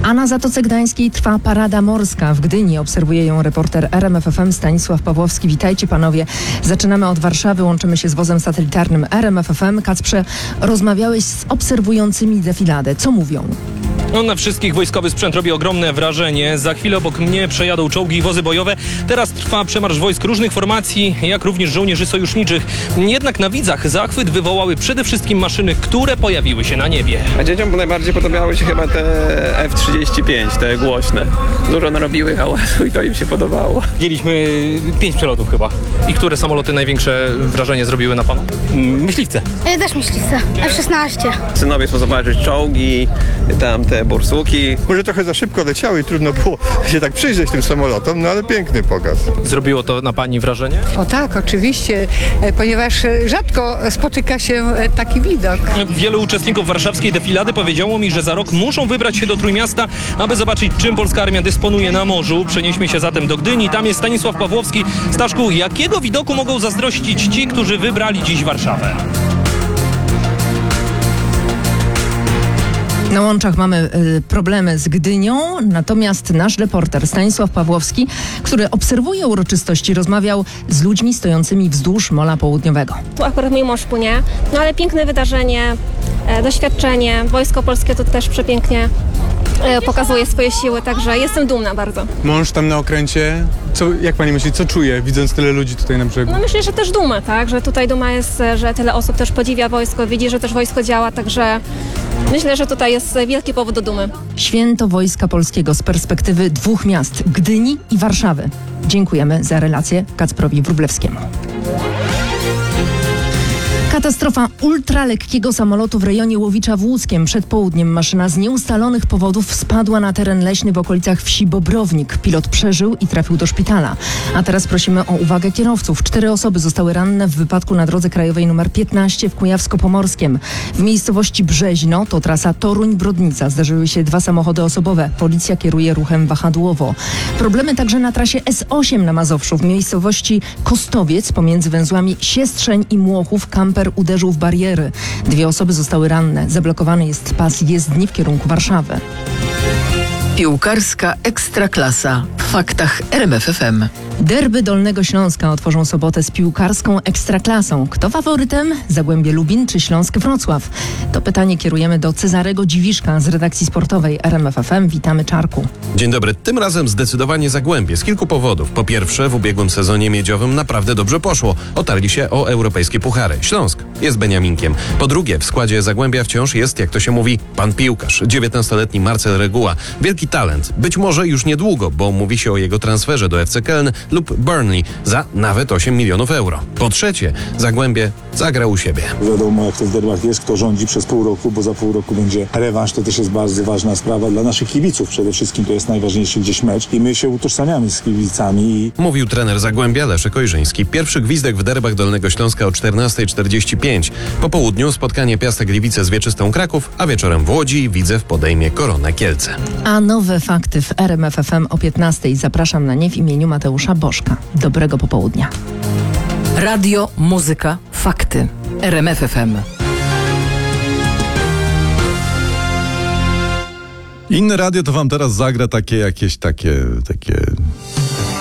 A na Zatoce Gdańskiej trwa parada morska. W Gdyni obserwuje ją reporter RMFFM Stanisław Pawłowski. Witajcie panowie. Zaczynamy od Warszawy, łączymy się z wozem satelitarnym RMFFM. Kacprze, rozmawiałeś z obserwującymi defiladę. Co mówią? No, na wszystkich wojskowy sprzęt robi ogromne wrażenie. Za chwilę obok mnie przejadą czołgi i wozy bojowe. Teraz trwa przemarsz wojsk różnych formacji, jak również żołnierzy sojuszniczych. Jednak na widzach zachwyt wywołały przede wszystkim maszyny, które pojawiły się na niebie. A dzieciom najbardziej podobały się chyba te F-35, te głośne. Dużo narobiły hałasu i to im się podobało. Widzieliśmy 5 przelotów chyba. I które samoloty największe wrażenie zrobiły na panu? Myśliwce. Też myśliwce. F-16. Synowie chcą zobaczyć czołgi, tam te borsuki. Może trochę za szybko leciały i trudno było się tak przyjrzeć tym samolotom, no ale piękny pokaz. Zrobiło to na pani wrażenie? O tak, oczywiście, ponieważ rzadko spotyka się taki widok. Wielu uczestników warszawskiej defilady powiedziało mi, że za rok muszą wybrać się do Trójmiasta, aby zobaczyć, czym polska armia dysponuje na morzu. Przenieśmy się zatem do Gdyni. Tam jest Stanisław Pawłowski. Staszku, jakiego widoku mogą zazdrościć ci, którzy wybrali dziś Warszawę? Na łączach mamy problemy z Gdynią, natomiast nasz reporter Stanisław Pawłowski, który obserwuje uroczystości, rozmawiał z ludźmi stojącymi wzdłuż Mola Południowego. Tu akurat mój mąż płynie, no ale piękne wydarzenie, doświadczenie. Wojsko polskie tu też przepięknie pokazuje swoje siły, także jestem dumna bardzo. Mąż tam na okręcie, jak pani myśli, co czuje, widząc tyle ludzi tutaj na brzegu? No myślę, że też duma, tak, że tutaj duma jest, że tyle osób też podziwia wojsko, widzi, że też wojsko działa, także myślę, że tutaj jest wielki powód do dumy. Święto Wojska Polskiego z perspektywy dwóch miast, Gdyni i Warszawy. Dziękujemy za relację Kacprowi Wróblewskiemu. Katastrofa ultralekkiego samolotu w rejonie Łowicza w Łódzkiem. Przed południem maszyna z nieustalonych powodów spadła na teren leśny w okolicach wsi Bobrownik. Pilot przeżył i trafił do szpitala. A teraz prosimy o uwagę kierowców. 4 osoby zostały ranne w wypadku na drodze krajowej nr 15 w Kujawsko-Pomorskiem. W miejscowości Brzeźno, to trasa Toruń-Brodnica, zdarzyły się 2 samochody osobowe. Policja kieruje ruchem wahadłowo. Problemy także na trasie S8 na Mazowszu. W miejscowości Kostowiec pomiędzy węzłami Siestrzeń i Młochów kamper uderzył w bariery. 2 osoby zostały ranne. Zablokowany jest pas jezdni w kierunku Warszawy. Piłkarska Ekstraklasa w faktach RMFFM. Derby Dolnego Śląska otworzą sobotę z piłkarską Ekstraklasą. Kto faworytem? Zagłębie Lubin czy Śląsk Wrocław? To pytanie kierujemy do Cezarego Dziwiszka z redakcji sportowej RMFFM. Witamy, Czarku. Dzień dobry. Tym razem zdecydowanie Zagłębie z kilku powodów. Po pierwsze, w ubiegłym sezonie miedziowym naprawdę dobrze poszło. Otarli się o europejskie puchary. Śląsk jest Beniaminkiem. Po drugie, w składzie Zagłębia wciąż jest, jak to się mówi, pan piłkarz. 19-letni Marcel Reguła. Wielki talent. Być może już niedługo, bo mówi się o jego transferze do FC Köln lub Burnley za nawet 8 milionów euro. Po trzecie, Zagłębie zagra u siebie. Wiadomo, jak to w derbach jest, kto rządzi przez pół roku, bo za pół roku będzie rewanż. To też jest bardzo ważna sprawa dla naszych kibiców. Przede wszystkim to jest najważniejszy gdzieś mecz i my się utożsamiamy z kibicami. Mówił trener Zagłębia Leszek Ojrzyński. Pierwszy gwizdek w derbach Dolnego Śląska o 14:45. Po południu spotkanie Piasta Gliwice z Wieczystą Kraków, a wieczorem w Łodzi Widzew podejmie Koronę Kielce. A nowe fakty w RMFFM o 15:00. Zapraszam na nie w imieniu Mateusza Bożka. Dobrego popołudnia. Radio, muzyka, fakty. RMFFM. Inne radio to wam teraz zagra takie